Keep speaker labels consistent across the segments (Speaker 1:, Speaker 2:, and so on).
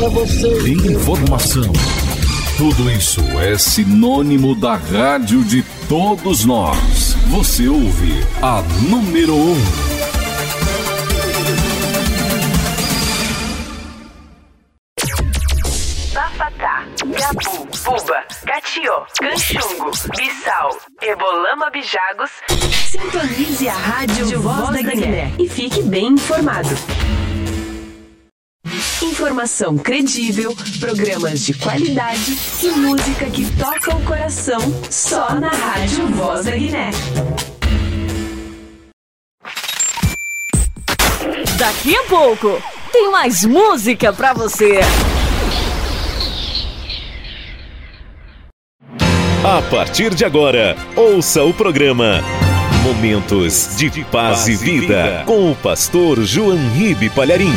Speaker 1: Informação. Tudo isso é sinônimo da rádio de todos nós. Você ouve a número 1.
Speaker 2: Bafatá, Gabu, Buba, Catió, Canchungo, Bissau, Ebolama, Bijagos. Sintonize a rádio Voz da Guiné e fique bem informado. Informação credível, programas de qualidade e música que toca o coração só na rádio Voz da Guiné.
Speaker 3: Daqui a pouco tem mais música pra você.
Speaker 4: A partir de agora, ouça o programa Momentos de Paz e Vida com o pastor João Ribe Palharim.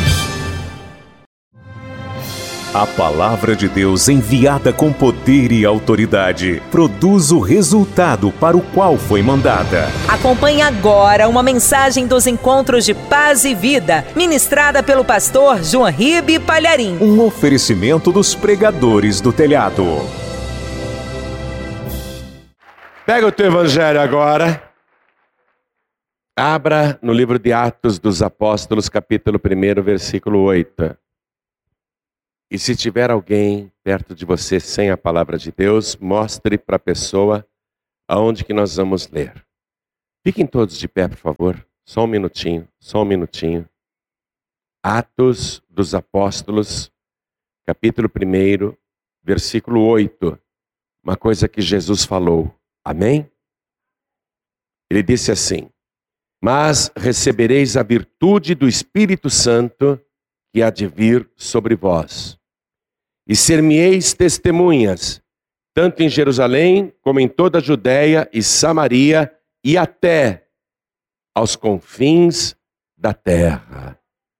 Speaker 4: A palavra de Deus enviada com poder e autoridade produz o resultado para o qual foi mandada.
Speaker 5: Acompanhe agora uma mensagem dos Encontros de Paz e Vida, ministrada pelo pastor João Ribe Palharim.
Speaker 4: Um oferecimento dos pregadores do telhado.
Speaker 6: Pega o teu evangelho agora. Abra no livro de Atos dos Apóstolos, capítulo 1, versículo 8. E se tiver alguém perto de você sem a palavra de Deus, mostre para a pessoa aonde que nós vamos ler. Fiquem todos de pé, por favor. Só um minutinho. Atos dos Apóstolos, capítulo 1, versículo 8. Uma coisa que Jesus falou. Amém? Ele disse assim: mas recebereis a virtude do Espírito Santo que há de vir sobre vós. E ser-me-eis testemunhas, tanto em Jerusalém, como em toda a Judéia e Samaria, e até aos confins da terra.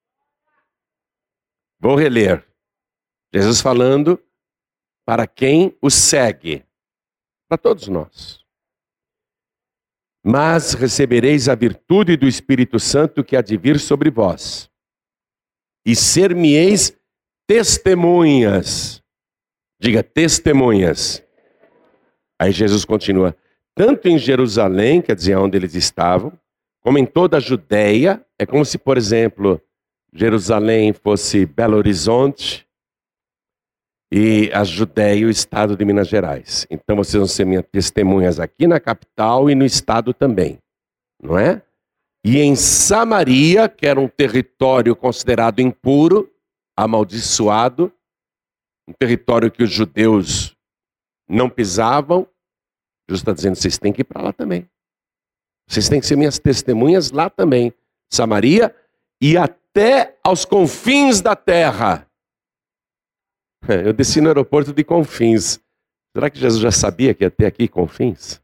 Speaker 6: Vou reler. Jesus falando para quem o segue, para todos nós. Mas recebereis a virtude do Espírito Santo que há de vir sobre vós. E ser-me-eis testemunhas. Diga, testemunhas. Aí Jesus continua. Tanto em Jerusalém, quer dizer, onde eles estavam, como em toda a Judéia. É como se, por exemplo, Jerusalém fosse Belo Horizonte e a Judéia o estado de Minas Gerais. Então vocês vão ser minhas testemunhas aqui na capital e no estado também. Não é? E em Samaria, que era um território considerado impuro, amaldiçoado, um território que os judeus não pisavam, Jesus está dizendo, vocês têm que ir para lá também. Vocês têm que ser minhas testemunhas lá também. Samaria e até aos confins da terra. Eu desci no aeroporto de Confins. Será que Jesus já sabia que ia ter aqui Confins?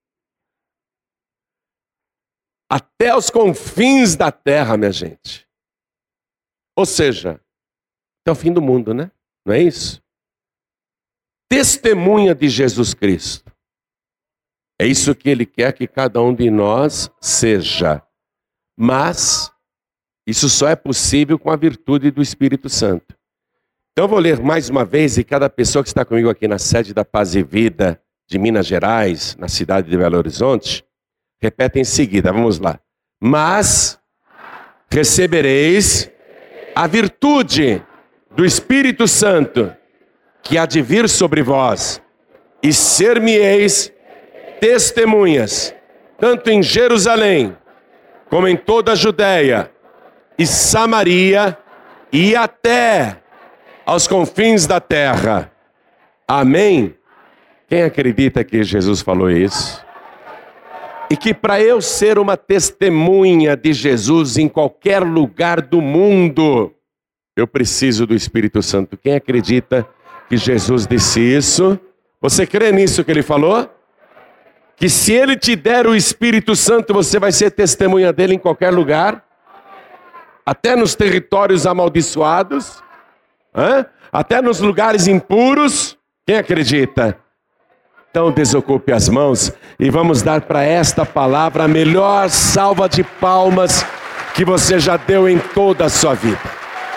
Speaker 6: Até os confins da terra, minha gente. Ou seja, até o fim do mundo, né? Não é isso? Testemunha de Jesus Cristo. É isso que Ele quer que cada um de nós seja. Mas isso só é possível com a virtude do Espírito Santo. Então eu vou ler mais uma vez, e cada pessoa que está comigo aqui na sede da Paz e Vida de Minas Gerais, na cidade de Belo Horizonte, repete em seguida, vamos lá. Mas recebereis a virtude do Espírito Santo que há de vir sobre vós, e ser-me-eis testemunhas, tanto em Jerusalém, como em toda a Judéia e Samaria, e até aos confins da terra. Amém? Quem acredita que Jesus falou isso? E que para eu ser uma testemunha de Jesus em qualquer lugar do mundo, eu preciso do Espírito Santo. Quem acredita que Jesus disse isso? Você crê nisso que Ele falou? Que se Ele te der o Espírito Santo, você vai ser testemunha dEle em qualquer lugar? Até nos territórios amaldiçoados? Até nos lugares impuros? Quem acredita? Então desocupe as mãos e vamos dar para esta palavra a melhor salva de palmas que você já deu em toda a sua vida.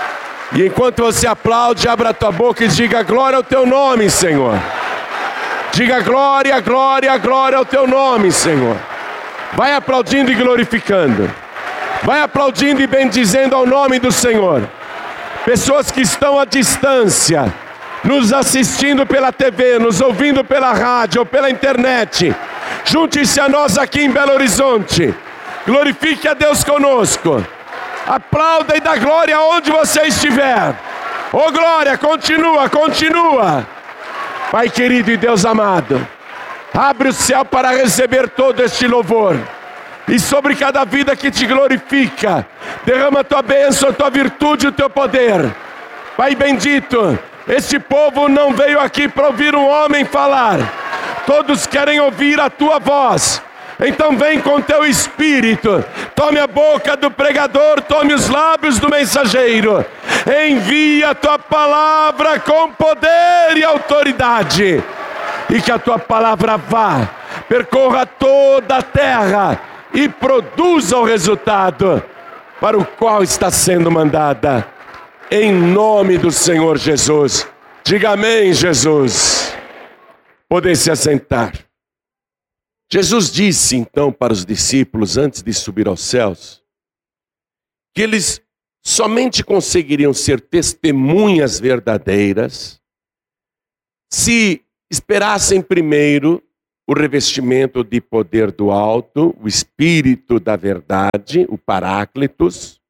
Speaker 6: E enquanto você aplaude, abra a tua boca e diga glória ao teu nome, Senhor. Diga glória, glória, glória ao teu nome, Senhor. Vai aplaudindo e glorificando. Vai aplaudindo e bendizendo ao nome do Senhor. Pessoas que estão à distância, nos assistindo pela TV, nos ouvindo pela rádio ou pela internet, junte-se a nós aqui em Belo Horizonte. Glorifique a Deus conosco. Aplauda e dá glória aonde você estiver. Oh glória, continua, continua. Pai querido e Deus amado, abre o céu para receber todo este louvor. E sobre cada vida que te glorifica, derrama a tua bênção, a tua virtude e o teu poder. Pai bendito, este povo não veio aqui para ouvir um homem falar. Todos querem ouvir a tua voz. Então vem com teu espírito, tome a boca do pregador, tome os lábios do mensageiro, envia a tua palavra com poder e autoridade, e que a tua palavra vá, percorra toda a terra e produza o resultado para o qual está sendo mandada, em nome do Senhor Jesus. Diga amém, Jesus. Podem se assentar. Jesus disse então para os discípulos, antes de subir aos céus, que eles somente conseguiriam ser testemunhas verdadeiras se esperassem primeiro o revestimento de poder do alto, o Espírito da verdade, o Paráclitos,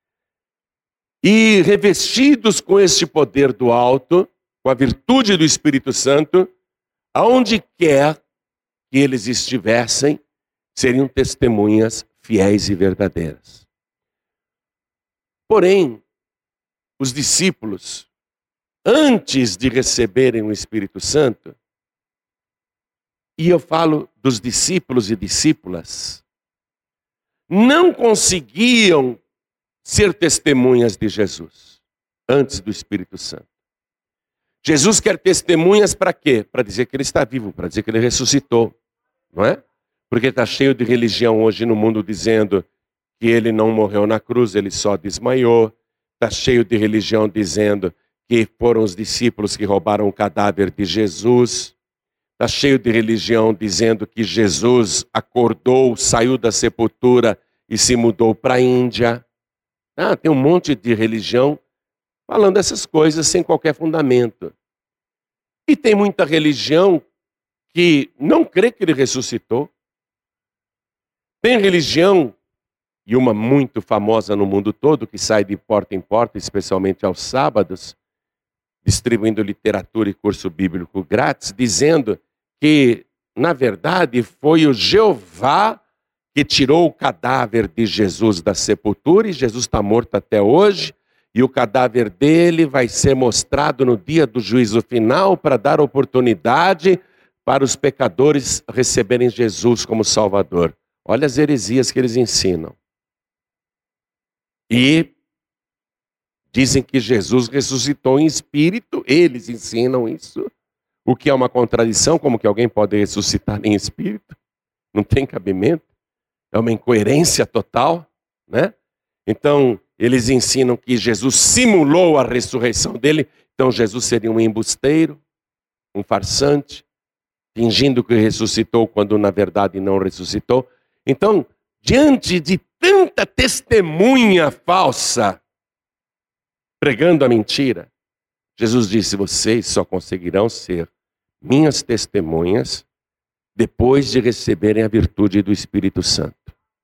Speaker 6: e revestidos com este poder do alto, com a virtude do Espírito Santo, aonde quer que eles estivessem, seriam testemunhas fiéis e verdadeiras. Porém, os discípulos, antes de receberem o Espírito Santo, e eu falo dos discípulos e discípulas, não conseguiam ser testemunhas de Jesus, antes do Espírito Santo. Jesus quer testemunhas para quê? Para dizer que ele está vivo, para dizer que ele ressuscitou, não é? Porque está cheio de religião hoje no mundo dizendo que ele não morreu na cruz, ele só desmaiou. Está cheio de religião dizendo que foram os discípulos que roubaram o cadáver de Jesus. Está cheio de religião dizendo que Jesus acordou, saiu da sepultura e se mudou para a Índia. Tem um monte de religião falando essas coisas sem qualquer fundamento. E tem muita religião que não crê que ele ressuscitou. Tem religião, e uma muito famosa no mundo todo, que sai de porta em porta, especialmente aos sábados, distribuindo literatura e curso bíblico grátis, dizendo que, na verdade, foi o Jeová que tirou o cadáver de Jesus da sepultura, e Jesus está morto até hoje, e o cadáver dele vai ser mostrado no dia do juízo final para dar oportunidade para os pecadores receberem Jesus como Salvador. Olha as heresias que eles ensinam. E dizem que Jesus ressuscitou em espírito, eles ensinam isso, o que é uma contradição, como que alguém pode ressuscitar em espírito? Não tem cabimento, é uma incoerência total, né? Então, eles ensinam que Jesus simulou a ressurreição dele, então Jesus seria um embusteiro, um farsante, fingindo que ressuscitou quando na verdade não ressuscitou. Então, diante de tanta testemunha falsa, pregando a mentira, Jesus disse: vocês só conseguirão ser minhas testemunhas depois de receberem a virtude do Espírito Santo.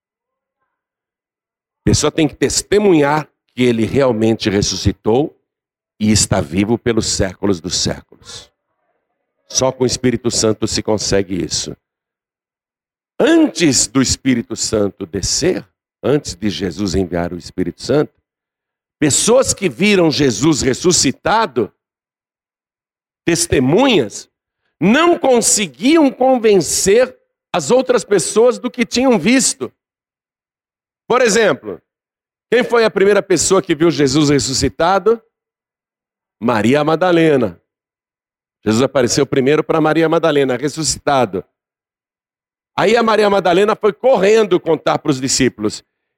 Speaker 6: A pessoa tem que testemunhar que ele realmente ressuscitou e está vivo pelos séculos dos séculos. Só com o Espírito Santo se consegue isso. Antes do Espírito Santo descer, antes de Jesus enviar o Espírito Santo, pessoas que viram Jesus ressuscitado, testemunhas, não conseguiam convencer as outras pessoas do que tinham visto. Por exemplo, quem foi a primeira pessoa que viu Jesus ressuscitado? Maria Madalena. Jesus apareceu primeiro para Maria Madalena, ressuscitado. Aí a Maria Madalena foi correndo contar para os discípulos.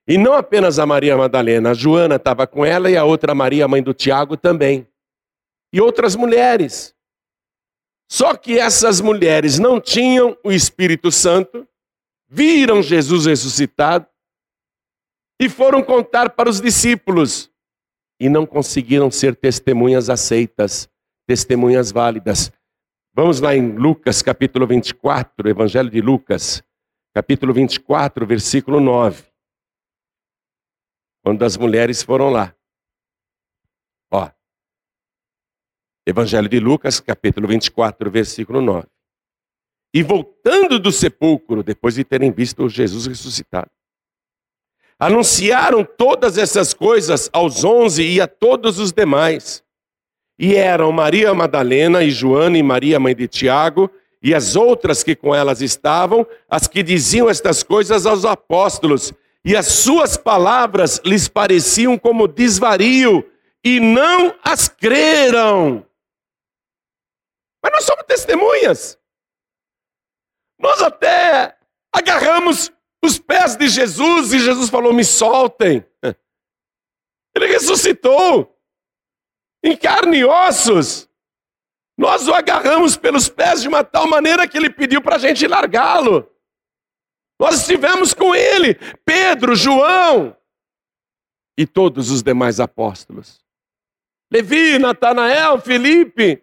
Speaker 6: E não apenas a Maria Madalena, a Joana estava com ela e a outra Maria, mãe do Tiago, também. E outras mulheres. Só que essas mulheres não tinham o Espírito Santo, viram Jesus ressuscitado e foram contar para os discípulos. E não conseguiram ser testemunhas aceitas, testemunhas válidas. Vamos lá em Lucas, capítulo 24, Evangelho de Lucas, capítulo 24, versículo 9. Quando as mulheres foram lá. Ó, Evangelho de Lucas, capítulo 24, versículo 9. E voltando do sepulcro, depois de terem visto Jesus ressuscitado, anunciaram todas essas coisas aos 11 e a todos os demais. E eram Maria Madalena e Joana e Maria, mãe de Tiago, e as outras que com elas estavam, as que diziam estas coisas aos apóstolos. E as suas palavras lhes pareciam como desvario, e não as creram. Mas nós somos testemunhas. Nós até agarramos os pés de Jesus e Jesus falou, me soltem. Ele ressuscitou em carne e ossos. Nós o agarramos pelos pés de uma tal maneira que ele pediu para a gente largá-lo. Nós estivemos com ele, Pedro, João e todos os demais apóstolos. Levi, Natanael, Felipe.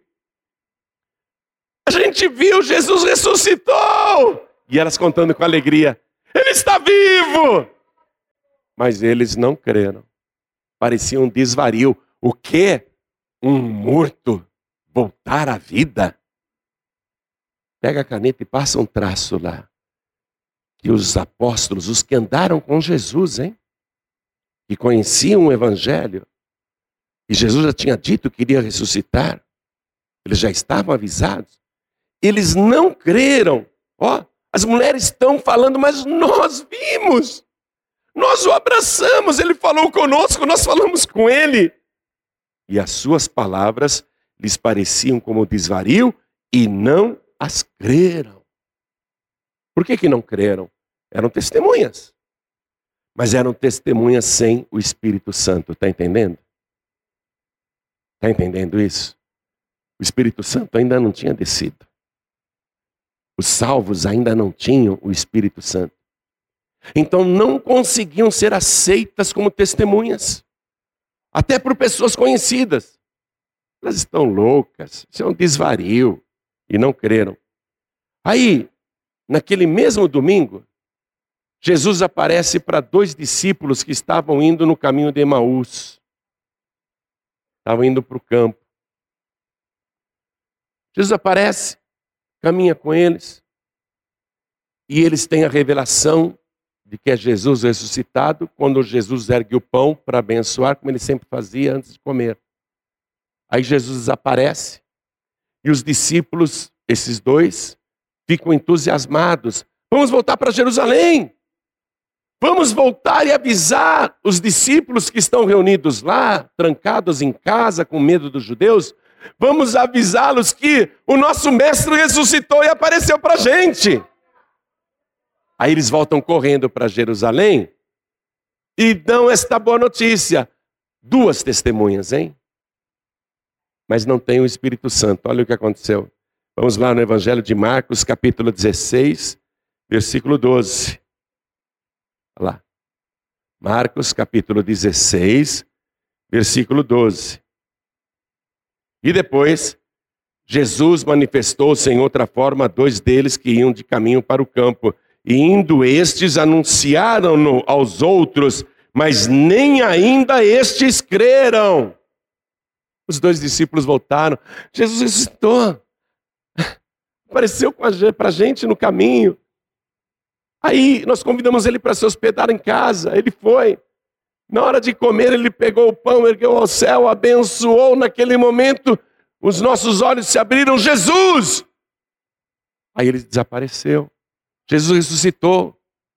Speaker 6: A gente viu, Jesus ressuscitou. E elas contando com alegria, ele está vivo. Mas eles não creram. Parecia um desvario. O quê? Um morto voltar à vida? Pega a caneta e passa um traço lá. Que os apóstolos, os que andaram com Jesus, que conheciam o Evangelho, e Jesus já tinha dito que iria ressuscitar, eles já estavam avisados, eles não creram. Ó, as mulheres estão falando, mas nós vimos, nós o abraçamos, ele falou conosco, nós falamos com ele. E as suas palavras lhes pareciam como desvario e não as creram. Por que não creram? Eram testemunhas. Mas eram testemunhas sem o Espírito Santo. Está entendendo? Está entendendo isso? O Espírito Santo ainda não tinha descido. Os salvos ainda não tinham o Espírito Santo. Então não conseguiam ser aceitas como testemunhas. Até por pessoas conhecidas. Elas estão loucas. Isso é um desvario. E não creram. Aí, naquele mesmo domingo, Jesus aparece para 2 discípulos que estavam indo no caminho de Emaús. Estavam indo para o campo. Jesus aparece, caminha com eles, e eles têm a revelação de que é Jesus ressuscitado, quando Jesus ergue o pão para abençoar, como ele sempre fazia antes de comer. Aí Jesus desaparece, e os discípulos, esses 2, ficam entusiasmados. Vamos voltar para Jerusalém. Vamos voltar e avisar os discípulos que estão reunidos lá, trancados em casa, com medo dos judeus. Vamos avisá-los que o nosso mestre ressuscitou e apareceu para a gente. Aí eles voltam correndo para Jerusalém e dão esta boa notícia. 2 testemunhas, Mas não tem o Espírito Santo. Olha o que aconteceu. Vamos lá no Evangelho de Marcos, capítulo 16, versículo 12. Olha lá. Marcos, capítulo 16, versículo 12. E depois, Jesus manifestou-se em outra forma a 2 deles que iam de caminho para o campo. E indo estes, anunciaram-no aos outros, mas nem ainda estes creram. Os 2 discípulos voltaram. Jesus ressuscitou. Apareceu para a gente no caminho. Aí nós convidamos ele para se hospedar em casa. Ele foi. Na hora de comer, ele pegou o pão, ergueu ao céu, abençoou. Naquele momento, os nossos olhos se abriram. Jesus! Aí ele desapareceu. Jesus ressuscitou.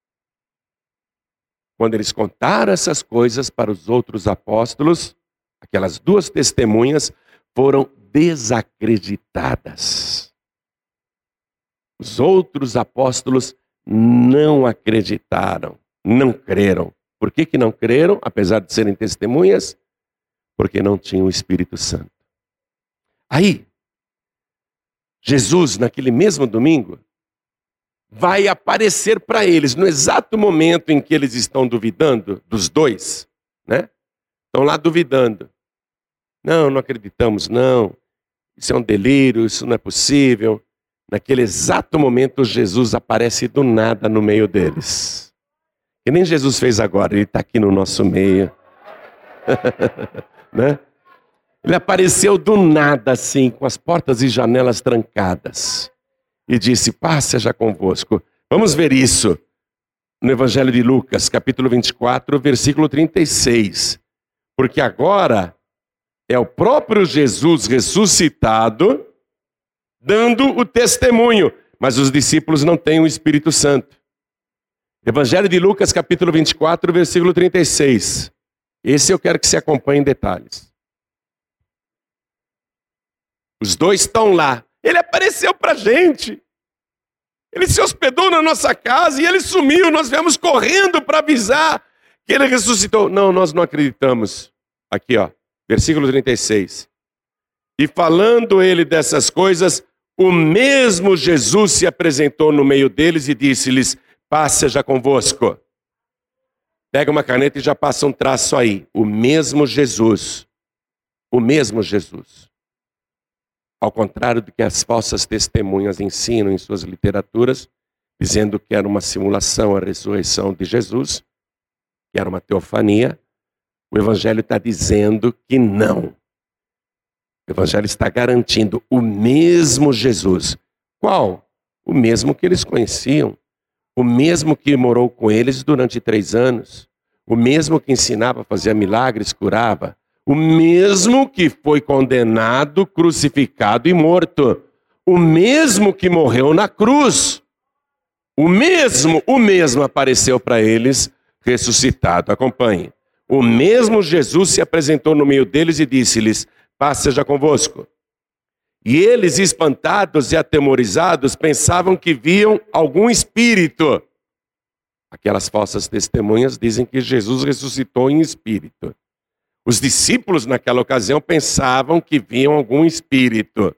Speaker 6: Quando eles contaram essas coisas para os outros apóstolos, aquelas 2 testemunhas foram desacreditadas. Os outros apóstolos não acreditaram, não creram. Por que não creram, apesar de serem testemunhas? Porque não tinham o Espírito Santo. Aí, Jesus, naquele mesmo domingo, vai aparecer para eles, no exato momento em que eles estão duvidando, dos dois, né? Estão lá duvidando. Não acreditamos, não. Isso é um delírio, isso não é possível. Naquele exato momento, Jesus aparece do nada no meio deles. Que nem Jesus fez agora, ele está aqui no nosso meio. Né? Ele apareceu do nada assim, com as portas e janelas trancadas. E disse, paz seja convosco. Vamos ver isso no Evangelho de Lucas, capítulo 24, versículo 36. Porque agora é o próprio Jesus ressuscitado dando o testemunho. Mas os discípulos não têm o Espírito Santo. Evangelho de Lucas, capítulo 24, versículo 36. Esse eu quero que você acompanhe em detalhes. Os dois estão lá. Ele apareceu para a gente. Ele se hospedou na nossa casa e ele sumiu. Nós viemos correndo para avisar que ele ressuscitou. Não, nós não acreditamos. Aqui, ó, versículo 36. E falando ele dessas coisas, o mesmo Jesus se apresentou no meio deles e disse-lhes, paz seja convosco. Pega uma caneta e já passa um traço aí. O mesmo Jesus. O mesmo Jesus. Ao contrário do que as falsas testemunhas ensinam em suas literaturas, dizendo que era uma simulação a ressurreição de Jesus, que era uma teofania, o Evangelho está dizendo que não. O Evangelho está garantindo o mesmo Jesus. Qual? O mesmo que eles conheciam. O mesmo que morou com eles durante 3 anos. O mesmo que ensinava, fazia milagres, curava. O mesmo que foi condenado, crucificado e morto. O mesmo que morreu na cruz. O mesmo apareceu para eles ressuscitado. Acompanhe. O mesmo Jesus se apresentou no meio deles e disse-lhes, paz seja convosco. E eles, espantados e atemorizados, pensavam que viam algum espírito. Aquelas falsas testemunhas dizem que Jesus ressuscitou em espírito. Os discípulos naquela ocasião pensavam que viam algum espírito.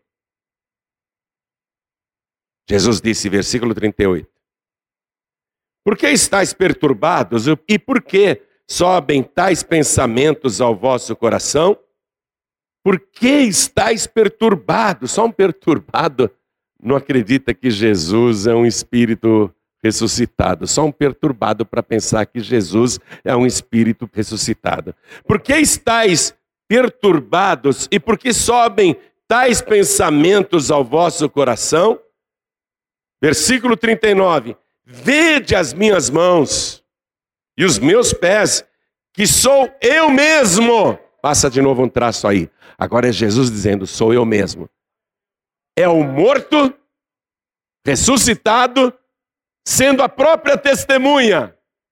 Speaker 6: Jesus disse, versículo 38. Por que estáis perturbados e por que sobem tais pensamentos ao vosso coração? Por que estáis perturbados? Só um perturbado não acredita que Jesus é um espírito ressuscitado. Só um perturbado para pensar que Jesus é um espírito ressuscitado. Por que estáis perturbados e por que sobem tais pensamentos ao vosso coração? Versículo 39. Vede as minhas mãos e os meus pés, que sou eu mesmo. Passa de novo um traço aí. Agora é Jesus dizendo, sou eu mesmo. É o morto, ressuscitado, sendo a própria testemunha,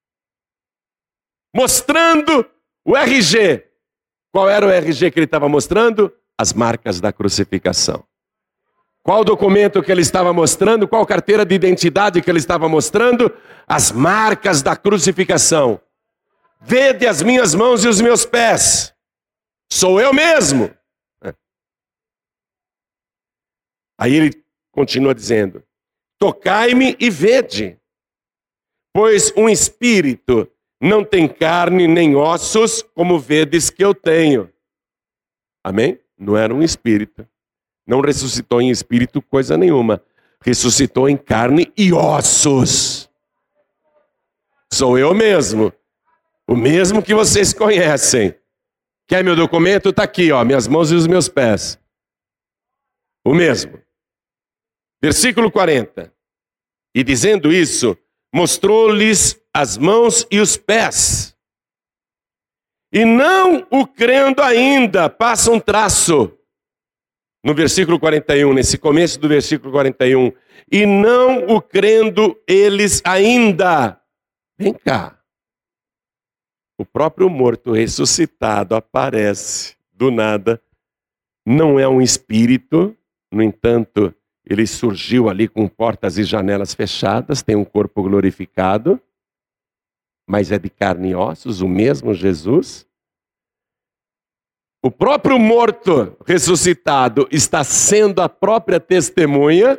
Speaker 6: mostrando o RG. Qual era o RG que ele estava mostrando? As marcas da crucificação. Qual documento que ele estava mostrando? Qual carteira de identidade que ele estava mostrando? As marcas da crucificação. Vede as minhas mãos e os meus pés. Sou eu mesmo. Aí ele continua dizendo, tocai-me e vede, pois um espírito não tem carne nem ossos, como vedes que eu tenho. Amém? Não era um espírito. Não ressuscitou em espírito coisa nenhuma. Ressuscitou em carne e ossos. Sou eu mesmo. O mesmo que vocês conhecem. Quer meu documento? Está aqui, ó, minhas mãos e os meus pés. O mesmo. Versículo 40. E dizendo isso, mostrou-lhes as mãos e os pés. E não o crendo ainda, passa um traço. No versículo 41, nesse começo do versículo 41. E não o crendo eles ainda. Vem cá. O próprio morto ressuscitado aparece do nada. Não é um espírito, no entanto, ele surgiu ali com portas e janelas fechadas, tem um corpo glorificado. mas é de carne e ossos, o mesmo Jesus. O próprio morto ressuscitado está sendo a própria testemunha.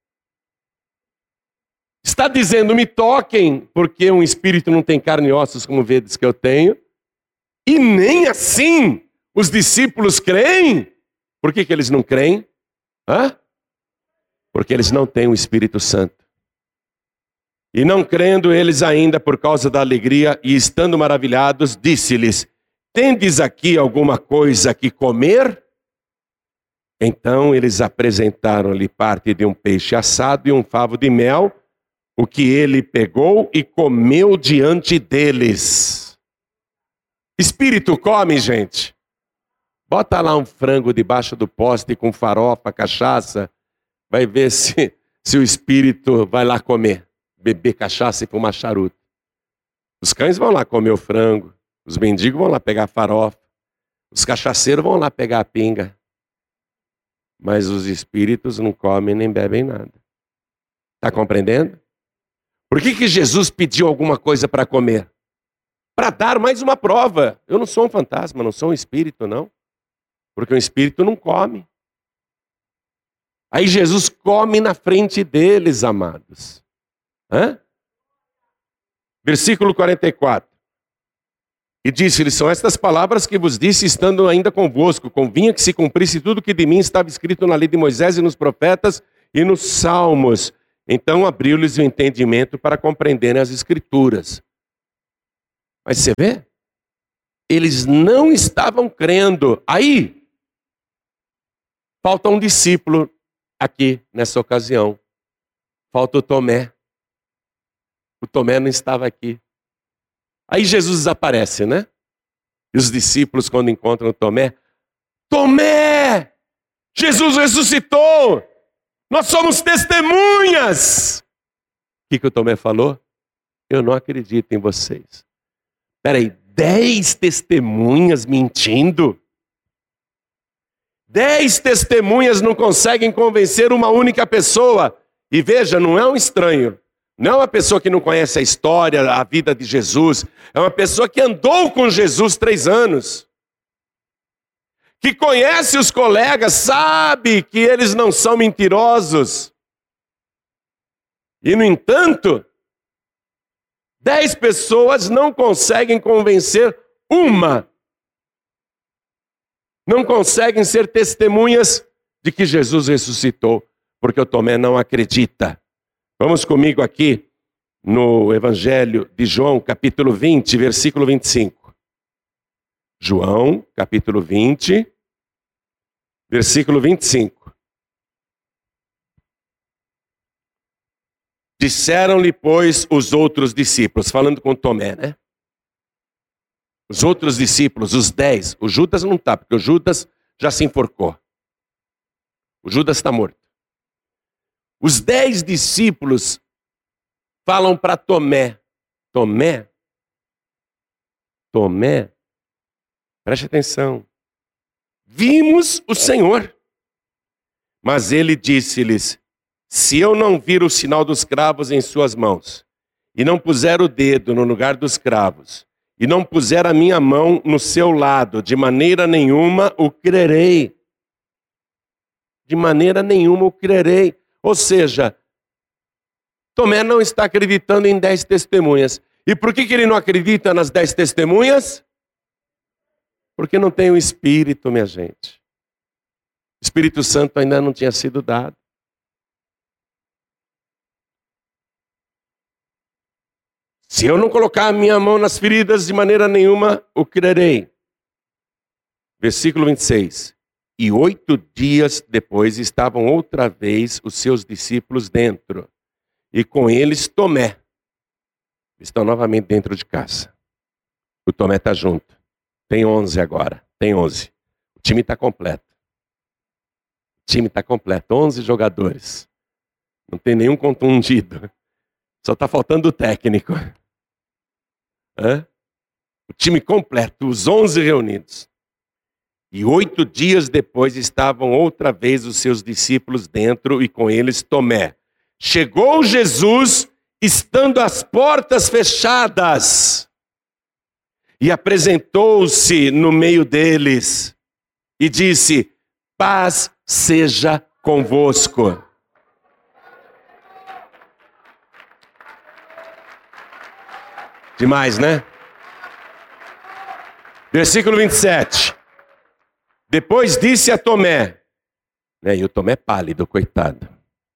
Speaker 6: Está dizendo, me toquem, porque um espírito não tem carne e ossos como vedes que eu tenho. E nem assim os discípulos creem. Por que eles não creem? Porque eles não têm o Espírito Santo. E não crendo eles ainda por causa da alegria e estando maravilhados, disse-lhes, tendes aqui alguma coisa que comer? Então eles apresentaram-lhe parte de um peixe assado e um favo de mel, o que ele pegou e comeu diante deles. Espírito come, gente. Bota lá um frango debaixo do poste com farofa, cachaça, vai ver se o espírito vai lá comer, beber cachaça e fumar charuto. Os cães vão lá comer o frango, os mendigos vão lá pegar a farofa, os cachaceiros vão lá pegar a pinga. Mas os espíritos não comem nem bebem nada. Está compreendendo? Por que Jesus pediu alguma coisa para comer? Para dar mais uma prova. Eu não sou um fantasma, não sou um espírito, não. Porque um espírito não come. Aí Jesus come na frente deles, amados. Versículo 44. E disse-lhes, são estas palavras que vos disse, estando ainda convosco. Convinha que se cumprisse tudo que de mim estava escrito na lei de Moisés e nos profetas e nos salmos. Então abriu-lhes o entendimento para compreenderem as escrituras. Mas você vê? Eles não estavam crendo. Aí, falta um discípulo aqui, nessa ocasião. Falta o Tomé. O Tomé não estava aqui. Aí Jesus desaparece, né? E os discípulos, quando encontram o Tomé, Tomé! Jesus ressuscitou! Nós somos testemunhas! O que o Tomé falou? Eu não acredito em vocês. Peraí, 10 testemunhas mentindo? 10 testemunhas não conseguem convencer uma única pessoa. E veja, não é um estranho. Não é uma pessoa que não conhece a história, a vida de Jesus. É uma pessoa que andou com Jesus 3 anos. Que conhece os colegas, sabe que eles não são mentirosos. E, no entanto, 10 pessoas não conseguem convencer uma. Não conseguem ser testemunhas de que Jesus ressuscitou, porque o Tomé não acredita. Vamos comigo aqui no Evangelho de João, capítulo 20, versículo 25. João, capítulo 20, versículo 25. Disseram-lhe, pois, os outros discípulos, falando com Tomé, né? Os outros discípulos, os 10, o Judas não está, porque o Judas já se enforcou. O Judas está morto. Os 10 discípulos falam para Tomé, Tomé, preste atenção, vimos o Senhor. Mas ele disse-lhes, se eu não vir o sinal dos cravos em suas mãos, e não puser o dedo no lugar dos cravos, e não puser a minha mão no seu lado, de maneira nenhuma o crerei. De maneira nenhuma o crerei. Ou seja, Tomé não está acreditando em 10 testemunhas. E por que ele não acredita nas 10 testemunhas? Porque não tem o Espírito, minha gente. O Espírito Santo ainda não tinha sido dado. Se eu não colocar a minha mão nas feridas, de maneira nenhuma o crerei. Versículo 26. E 8 dias depois estavam outra vez os seus discípulos dentro. E com eles Tomé. Estão novamente dentro de casa. O Tomé está junto. Tem 11 agora. Tem 11. O time está completo. O time está completo. 11 jogadores. Não tem nenhum contundido. Só está faltando o técnico. O time completo. Os 11 reunidos. E 8 dias depois estavam outra vez os seus discípulos dentro e com eles Tomé. Chegou Jesus estando as portas fechadas, e apresentou-se no meio deles e disse: paz seja convosco. Demais, né? Versículo 27. Depois disse a Tomé, e o Tomé pálido, coitado,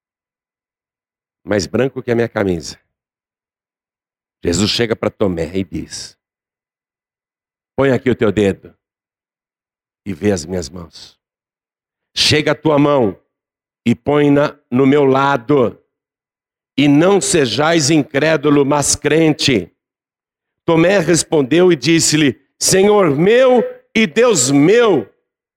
Speaker 6: mais branco que a minha camisa. Jesus chega para Tomé e diz: põe aqui o teu dedo e vê as minhas mãos. Chega a tua mão e põe-na no meu lado. E não sejais incrédulo, mas crente. Tomé respondeu e disse-lhe: Senhor meu e Deus meu.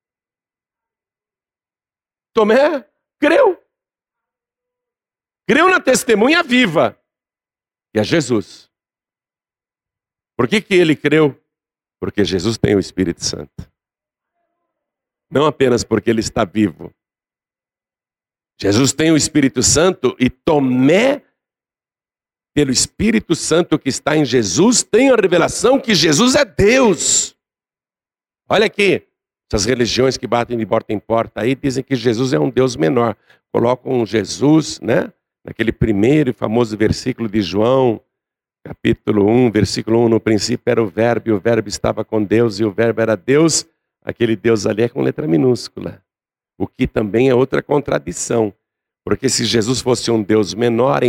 Speaker 6: Tomé creu. Creu na testemunha viva, que é Jesus. Por que ele creu? Porque Jesus tem o Espírito Santo. Não apenas porque ele está vivo. Jesus tem o Espírito Santo e Tomé, pelo Espírito Santo que está em Jesus, tem a revelação que Jesus é Deus. Olha aqui, essas religiões que batem de porta em porta aí dizem que Jesus é um Deus menor. Colocam Jesus, naquele primeiro e famoso versículo de João, capítulo 1, versículo 1, no princípio era o Verbo, e o Verbo estava com Deus, e o Verbo era Deus. Aquele Deus ali é com letra minúscula, o que também é outra contradição, porque se Jesus fosse um Deus menor,